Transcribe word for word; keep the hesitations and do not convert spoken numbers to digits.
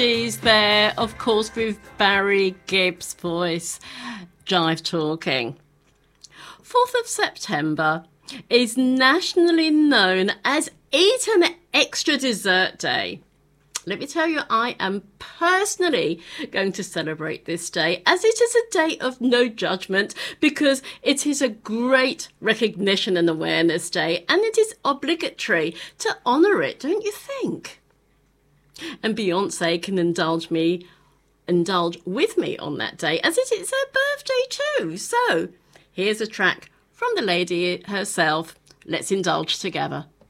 She's there, of course, with Barry Gibb's voice, Jive Talking. fourth of September is nationally known as Eat an Extra Dessert Day. Let me tell you, I am personally going to celebrate this day, as it is a day of no judgment, because it is a great recognition and awareness day, and it is obligatory to honour it, don't you think? And Beyonce can indulge me, indulge with me on that day, as it is her birthday too. So here's a track from the lady herself. Let's indulge together.